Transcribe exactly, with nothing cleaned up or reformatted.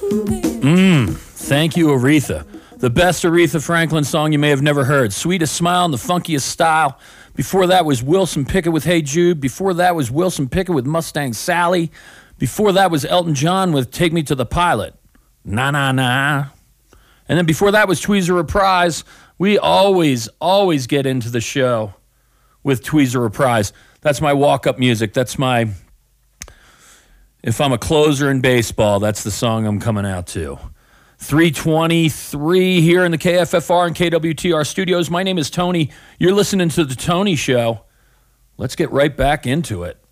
Mmm, thank you, Aretha. The best Aretha Franklin song you may have never heard. Sweetest Smile in the Funkiest Style. Before that was Wilson Pickett with Hey Jude. Before that was Wilson Pickett with Mustang Sally. Before that was Elton John with Take Me to the Pilot. Na na na. And then before that was Tweezer Reprise. We always, always get into the show with Tweezer Reprise. That's my walk-up music. That's my, if I'm a closer in baseball, that's the song I'm coming out to. three twenty-three here in the K F F R and K W T R studios. My name is Tony. You're listening to The Tony Show. Let's get right back into it.